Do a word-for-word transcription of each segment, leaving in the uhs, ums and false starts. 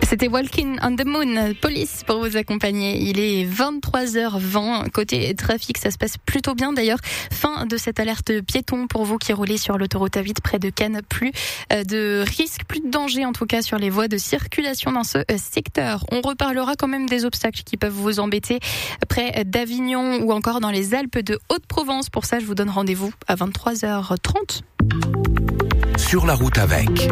C'était Walking on the Moon, Police pour vous accompagner. Il est vingt-trois heures vingt. Côté trafic, ça se passe plutôt bien d'ailleurs. Fin de cette alerte piéton pour vous qui roulez sur l'autoroute A huit près de Cannes. Plus de risque, plus de danger en tout cas sur les voies de circulation dans ce secteur. On reparlera quand même des obstacles qui peuvent vous embêter près d'Avignon ou encore dans les Alpes de Haute-Provence. Pour ça, je vous donne rendez-vous à vingt-trois heures trente. Sur la route avec...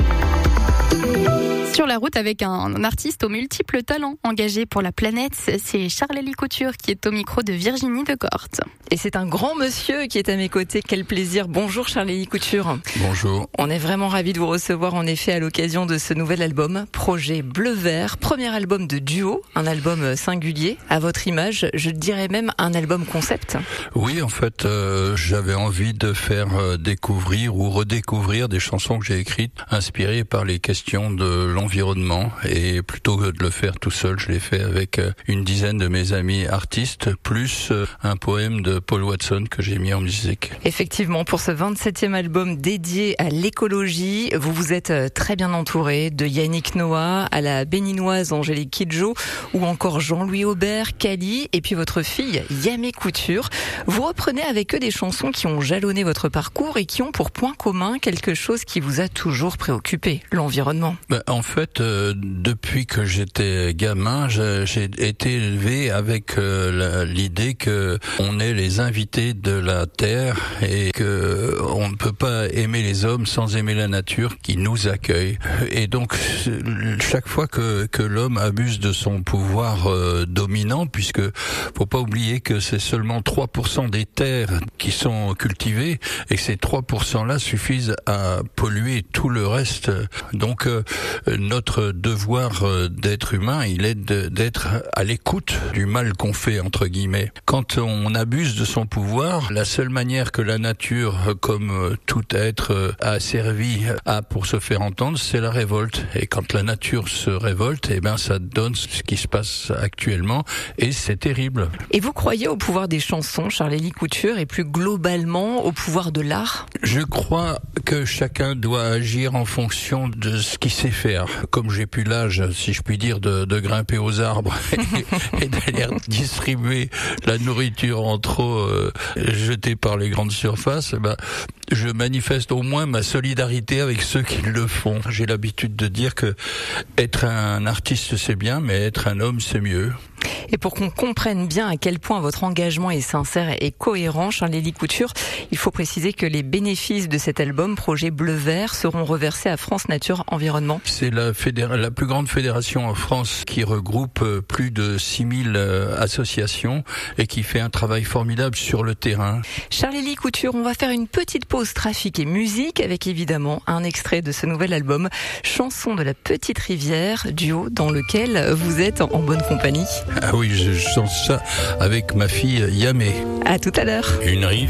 Sur la route avec un artiste aux multiples talents engagé pour la planète, c'est Charlélie Couture qui est au micro de Virginie Decorte. Et c'est un grand monsieur qui est à mes côtés. Quel plaisir. Bonjour Charlélie Couture. Bonjour. On est vraiment ravis de vous recevoir en effet à l'occasion de ce nouvel album, Projet Bleu Vert, premier album de duo, un album singulier, à votre image, je dirais même un album concept. Oui, en fait, euh, j'avais envie de faire euh, découvrir ou redécouvrir des chansons que j'ai écrites inspirées par les questions de l'environnement, et plutôt que de le faire tout seul, je l'ai fait avec euh, une dizaine de mes amis artistes, plus euh, un poème de Paul Watson que j'ai mis en musique. Effectivement, pour ce vingt-septième album dédié à l'écologie, vous vous êtes très bien entouré de Yannick Noah à la béninoise Angélique Kidjo ou encore Jean-Louis Aubert, Cali et puis votre fille Yamé Couture. Vous reprenez avec eux des chansons qui ont jalonné votre parcours et qui ont pour point commun quelque chose qui vous a toujours préoccupé, l'environnement. Ben, en fait, euh, depuis que j'étais gamin, j'ai, j'ai été élevé avec euh, l'idée que on est les invités de la Terre et que on ne peut pas aimer les hommes sans aimer la nature qui nous accueille. Et donc, chaque fois que, que l'homme abuse de son pouvoir euh, dominant, puisque faut pas oublier que c'est seulement trois pour cent des terres qui sont cultivées et que ces trois pour cent là suffisent à polluer tout le reste. Donc, euh, notre devoir euh, d'être humain, il est de, d'être à l'écoute du mal qu'on fait, entre guillemets. Quand on abuse de son pouvoir, la seule manière que la nature, comme tout être asservi, a pour se faire entendre, c'est la révolte. Et quand la nature se révolte, eh ben ça donne ce qui se passe actuellement, et c'est terrible. Et vous croyez au pouvoir des chansons, Charlélie Couture, et plus globalement au pouvoir de l'art ? Je crois que chacun doit agir en fonction de ce qu'il sait faire. Comme j'ai plus l'âge, si je puis dire, de, de grimper aux arbres et, et d'aller distribuer la nourriture en trop euh, jetée par les grandes surfaces, ben, je manifeste au moins ma solidarité avec ceux qui le font. J'ai l'habitude de dire que être un artiste c'est bien, mais être un homme c'est mieux. Et pour qu'on comprenne bien à quel point votre engagement est sincère et cohérent, Charlélie Couture, il faut préciser que les bénéfices de cet album, Projet Bleu Vert, seront reversés à France Nature Environnement. C'est la, fédéra- la plus grande fédération en France qui regroupe plus de six mille euh, associations et qui fait un travail formidable sur le terrain. Charlélie Couture, on va faire une petite pause trafic et musique avec évidemment un extrait de ce nouvel album, Chanson de la Petite Rivière, duo dans lequel vous êtes en bonne compagnie. Ah oui, je chante ça avec ma fille Yamé. À tout à l'heure. Une rivière.